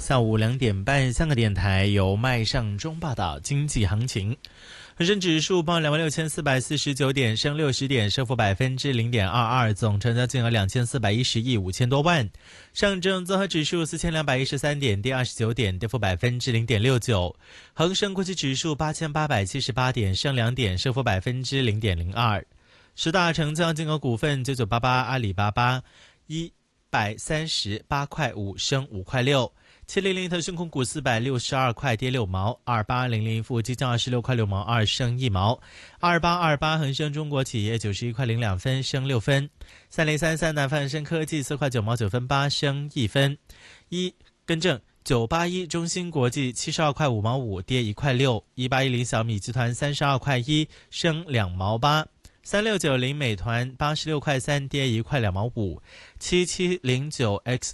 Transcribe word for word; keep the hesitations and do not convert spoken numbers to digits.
下午两点半，香港电台由麦尚中报道经济行情。恒生指数报两万六千四百四十九点，升六十点，升幅百分之零点二二，总成交金额两千四百一十亿五千多万。上证综合指数四千两百一十三点，跌二十九点，跌幅百分之零点六九。恒生国际指数八千八百七十八点，升两点，升幅百分之零点零二。十大成交金额股份：九九八八阿里巴巴一百三十八块五，升五块六。七零零腾讯控股四百六十二块，跌六毛；二八零零富基降二十六块六毛二，升一毛；二八二八恒生中国企业九十一块零两分，升六分；三零三三南方恒生科技四块九毛九分八，升一分；一更正九八一中芯国际七十二块五毛五，跌一块六；一八一零小米集团三十二块一，升两毛八。三六九零美团八十六块三，跌一块两毛五；七七零九 X